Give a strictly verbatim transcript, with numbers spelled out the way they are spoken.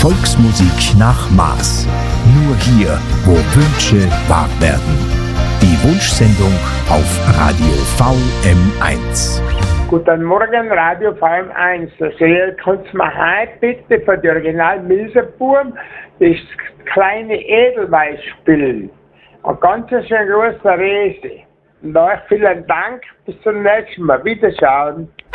Volksmusik nach Maß. Nur hier, wo Wünsche wahr werden. Die Wunschsendung auf Radio V M eins. Guten Morgen, Radio V M eins. Sehr kannst du mir heute bitte von der Original Milserburm das kleine Edelweiß spielen. Ein ganz schön großer Rese. Und euch vielen Dank. Bis zum nächsten Mal. Wiederschauen.